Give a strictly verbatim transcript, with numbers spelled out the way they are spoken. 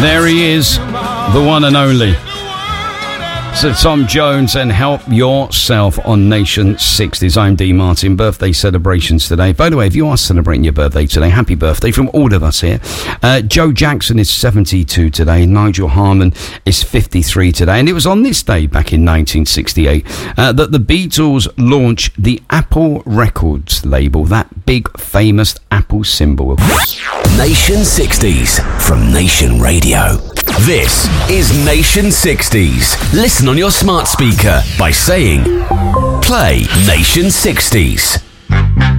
There he is, the one and only. So Tom Jones and Help Yourself on Nation sixties. I'm D. Martin. Birthday celebrations today. By the way, if you are celebrating your birthday today, happy birthday from all of us here. Uh, Joe Jackson is seventy-two today. Nigel Harman is fifty-three today. And it was on this day back in nineteen sixty-eight uh, that the Beatles launched the Apple Records label, that big famous Apple symbol, of course. Nation sixties from Nation Radio. This is Nation sixties. Listen on your smart speaker by saying, play Nation sixties.